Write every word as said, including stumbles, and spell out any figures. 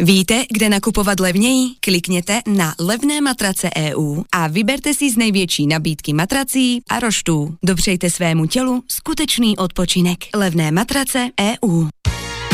Víte, kde nakupovat levněji? Klikněte na levné matrace tečka e u a vyberte si z největší nabídky matrací a roštů. Dopřejte svému tělu skutečný odpočinek. Levné matrace tečka e u.